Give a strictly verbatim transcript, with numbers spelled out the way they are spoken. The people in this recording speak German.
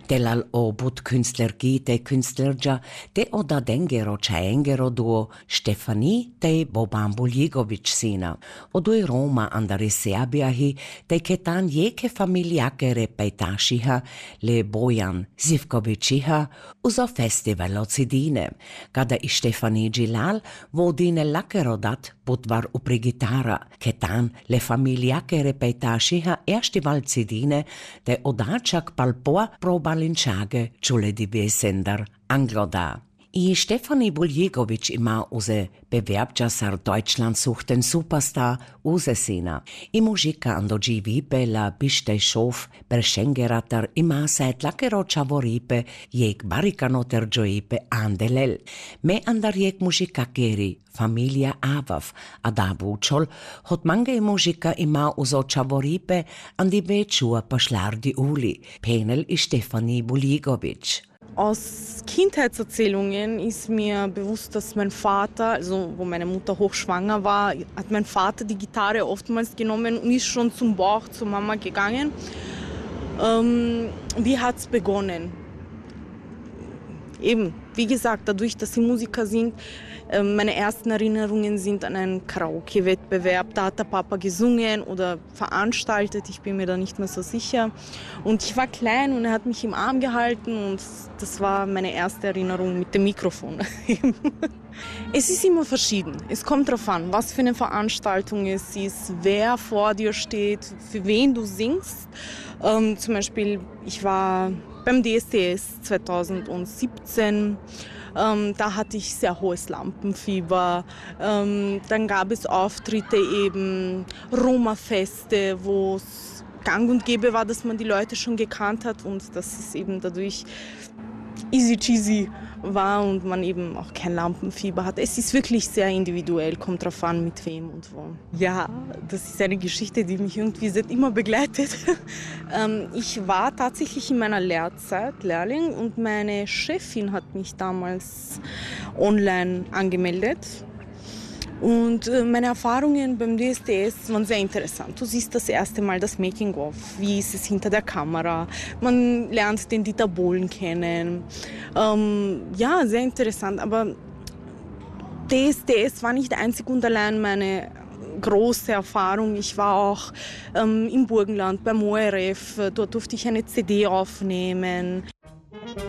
Delal o but künstlergi te künstlerja te oda dengero chaengero duo Stefani te Boban Buljigovic sina. O due Roma andare seabiahi te ketan jeke familiake repeitashiha le Bojan Zivkoviciha uso festival ocidine. Kada i Stefani Gilal vodine lakerodat putvar upri gitara. Ketan le familiake repeitashiha ersti valcidine te odačak palpoa proba Linčage, čule di besender Angloda. I Stefani Buljigovic ima uze bewerbja sar Deutschland sucht den Superstar uze sina. I muzika ando dživipe la bište šov per šengeratar ima seit lakero čavoripe jek barikanoter džoipe andelel. Me andar jek muzika keri familia Avav, a da bučol, hot mange muzika ima uzo čavoripe andi bečua pašlardi uli, penel i Stefani Buljigovic. Aus Kindheitserzählungen ist mir bewusst, dass mein Vater, also wo meine Mutter hochschwanger war, hat mein Vater die Gitarre oftmals genommen und ist schon zum Bauch zur Mama gegangen. Ähm, wie hat es begonnen? Eben, wie gesagt, dadurch, dass sie Musiker sind, äh, meine ersten Erinnerungen sind an einen Karaoke-Wettbewerb. Da hat der Papa gesungen oder veranstaltet, ich bin mir da nicht mehr so sicher. Und ich war klein und er hat mich im Arm gehalten und das war meine erste Erinnerung mit dem Mikrofon. Es ist immer verschieden. Es kommt darauf an, was für eine Veranstaltung es ist, wer vor dir steht, für wen du singst. Ähm, zum Beispiel, ich war beim D S D S zweitausendsiebzehn, ähm, da hatte ich sehr hohes Lampenfieber. Ähm, dann gab es Auftritte, eben Roma-Feste, wo es gang und gäbe war, dass man die Leute schon gekannt hat und dass es eben dadurch easy cheesy war und man eben auch kein Lampenfieber hat. Es ist wirklich sehr individuell, kommt drauf an, mit wem und wo. Ja, das ist eine Geschichte, die mich irgendwie seit immer begleitet. ähm, ich war tatsächlich in meiner Lehrzeit Lehrling und meine Chefin hat mich damals online angemeldet. Und meine Erfahrungen beim D S D S waren sehr interessant. Du siehst das erste Mal das Making-of, wie ist es hinter der Kamera. Man lernt den Dieter Bohlen kennen. Ähm, ja, sehr interessant. Aber D S D S war nicht einzig und allein meine große Erfahrung. Ich war auch ähm, im Burgenland beim O R F. Dort durfte ich eine C D aufnehmen.